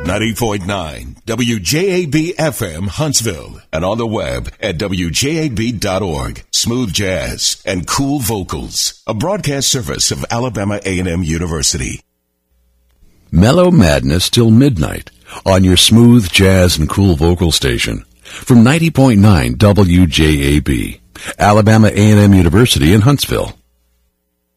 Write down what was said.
90.9 WJAB FM Huntsville and on the web at WJAB.org. Smooth jazz and cool vocals. A broadcast service of Alabama A&M University. Mellow Madness till midnight on your smooth jazz and cool vocal station from 90.9 WJAB, Alabama A&M University in Huntsville.